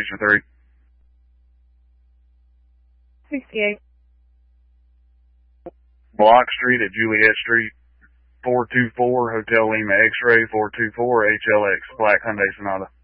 Station 3. 68. Block Street at Juliet Street. 424 Hotel Lima X-Ray 424 HLX Black Hyundai Sonata.